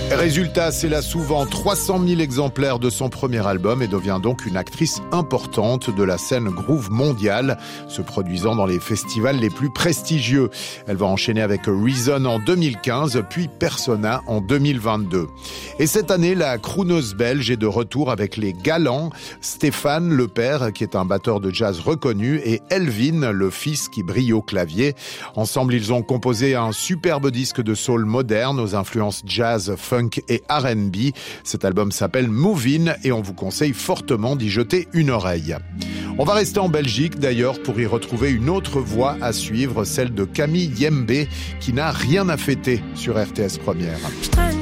Résultat, c'est là souvent 300 000 exemplaires de son premier album et devient donc une actrice importante de la scène groove mondiale, se produisant dans les festivals les plus prestigieux. Elle va enchaîner avec Reason en 2015, puis Persona en 2022. Et cette année, la crooneuse belge est de retour avec les Galants, Stéphane, le père, qui est un batteur de jazz reconnu, et Elvin, le fils, qui brille au clavier. Ensemble, ils ont composé un superbe disque de soul moderne aux influences jazz, funk et R&B. Cet album s'appelle Move In et on vous conseille fortement d'y jeter une oreille. On va rester en Belgique d'ailleurs pour y retrouver une autre voix à suivre, celle de Camille Yembe, qui n'a rien à fêter sur RTS Première.